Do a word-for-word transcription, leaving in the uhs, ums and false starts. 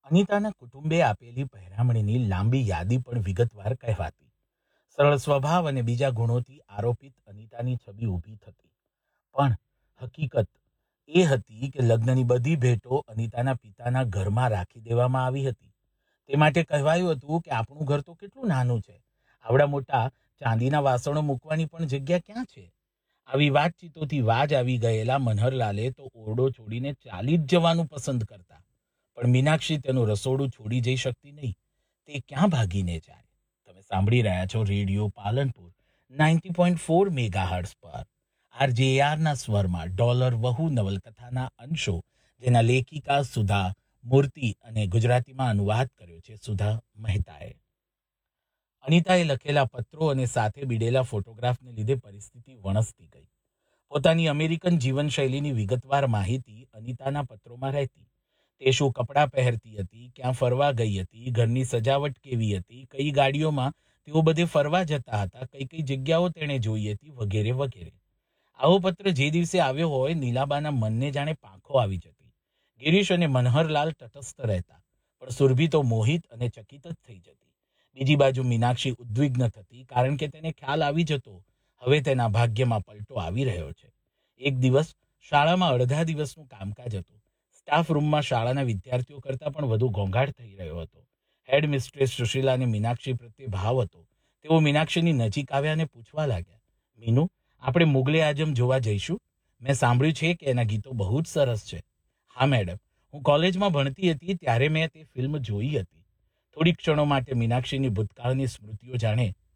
અનિતાના કુટુંબે આપેલી પહેરામણીની લાંબી યાદી પણ વિગતવાર કહેવાતી. સરળ સ્વભાવ અને બીજા ગુણોથી આરોપિત અનિતાની છબી ઊભી થતી. પણ હકીકત એ હતી કે લગ્નની બધી ભેટો અનિતાના પિતાના ઘરમાં રાખી દેવામાં આવી હતી. તે માટે કહેવાયું હતું કે આપણું ઘર તો કેટલું નાનું છે, આવડા મોટા ચાંદીના વાસણો મૂકવાની પણ જગ્યા ક્યાં છે? આવી વાતચીતોથી વાજ આવી ગયેલા મનહરલાલે તો ઓરડો છોડીને ચાલી જ જવાનું પસંદ કરતા. પણ મીનાક્ષી તેનું રસોડું છોડી જઈ શકતી નહીં. તે ક્યાં ભાગીને જાય? તમે સાંભળી રહ્યા છો radio Palanpur ninety point four megahertz પર આરજેઆરના સ્વરમાં ડોલર વહુ નવલકથાના અંશો, જેના લેખિકા સુધા મૂર્તિ અને ગુજરાતીમાં અનુવાદ કર્યો છે સુધા મહેતાએ. અનિતાએ લખેલા પત્રો અને સાથે બીડેલા ફોટોગ્રાફને લીધે પરિસ્થિતિ વણસતી ગઈ. પોતાની અમેરિકન જીવનશૈલીની વિગતવાર માહિતી અનિતાના પત્રોમાં રહેતી. તે શું કપડાં પહેરતી હતી, ક્યાં ફરવા ગઈ હતી, ઘરની સજાવટ કેવી હતી, કઈ ગાડીઓમાં તેઓ બધે ફરવા જતા હતા, કઈ કઈ જગ્યાઓ તેણે જોઈ હતી, વગેરે વગેરે. આવો પત્ર જે દિવસે આવ્યો હોય, નીલાબાના મનને જાણે પાંખો આવી જતી. ગિરીશ અને મનહરલાલ તટસ્થ રહેતા, પણ સુરભી તો મોહિત અને ચકિત જ થઈ જતી. બીજી બાજુ મીનાક્ષી ઉદ્વિગ્ન થતી, કારણ કે તેને ખ્યાલ આવી જતો હવે તેના ભાગ્યમાં પલટો આવી રહ્યો છે. એક દિવસ શાળામાં અડધા દિવસનું કામકાજ હતું. સ્ટાફ રૂમમાં શાળાના વિદ્યાર્થીઓ કરતાં પણ વધુ ઘોંઘાટ થઈ રહ્યો હતો. હેડ મિસ્ટ્રેસ સુશીલાને મીનાક્ષી પ્રત્યે ભાવ હતો. તેઓ મીનાક્ષીની નજીક આવ્યા અને પૂછવા લાગ્યા, મીનુ, આપણે મુગલે આઝમ જોવા જઈશું? મેં સાંભળ્યું છે કે એના ગીતો બહુ જ સરસ છે. હા મેડમ, હું કોલેજમાં ભણતી હતી ત્યારે મેં તે ફિલ્મ જોઈ હતી. થોડી ક્ષણો માટે મીનાક્ષીની ભૂતકાળની સ્મૃતિઓ જાણે